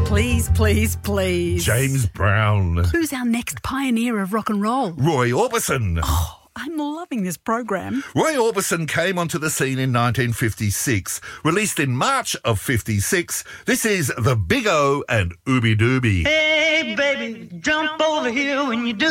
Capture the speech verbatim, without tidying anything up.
Please, please, please. James Brown. Who's our next pioneer of rock and roll? Roy Orbison. Oh, I'm loving this program. Roy Orbison came onto the scene in nineteen fifty-six. Released in March of fifty-six, this is The Big O and Ooby Dooby. Hey, baby, jump over here when you do.